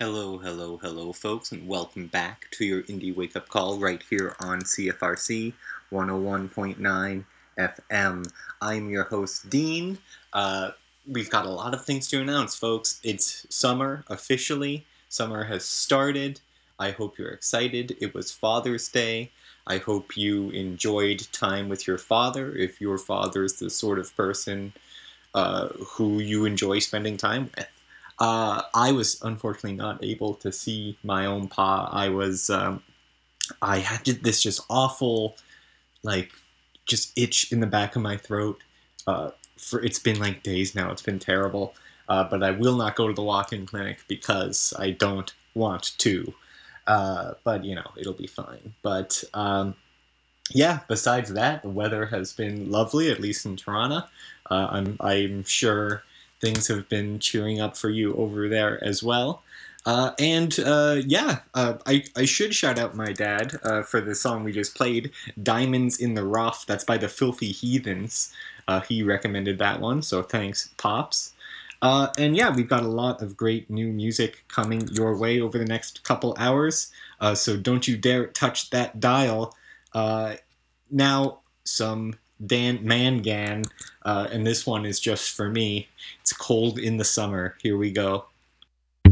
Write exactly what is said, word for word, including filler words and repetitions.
Hello, hello, hello, folks, and welcome back to your Indie Wake Up Call right here on C F R C one oh one point nine F M. I'm your host, Dean. Uh, we've got a lot of things to announce, folks. It's summer officially. Summer has started. I hope you're excited. It was Father's Day. I hope you enjoyed time with your father, if your father's the sort of person uh, who you enjoy spending time with. Uh, I was unfortunately not able to see my own pa. I was, um, I had this just awful, like, just itch in the back of my throat. Uh, for it's been like days now. It's been terrible. Uh, but I will not go to the walk-in clinic because I don't want to. Uh, but you know, it'll be fine. But um, yeah, besides that, the weather has been lovely, at least in Toronto. Uh, I'm I'm sure things have been cheering up for you over there as well. Uh, and uh, yeah, uh, I, I should shout out my dad uh, for the song we just played, Diamonds in the Rough. That's by the Filthy Heathens. Uh, he recommended that one, so thanks, Pops. Uh, and yeah, we've got a lot of great new music coming your way over the next couple hours. Uh, so don't you dare touch that dial. Uh, now, some Dan Mangan, uh, and this one is just for me. It's Cold in the Summer. Here we go.